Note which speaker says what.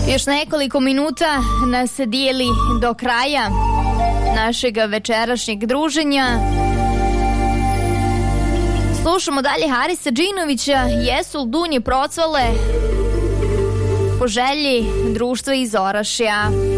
Speaker 1: Još nekoliko minuta nas dijeli do kraja našeg večerašnjeg druženja. Slušamo dalje Harisa Džinovića, Jesu l' dunje procvale po želji društva iz Orašja.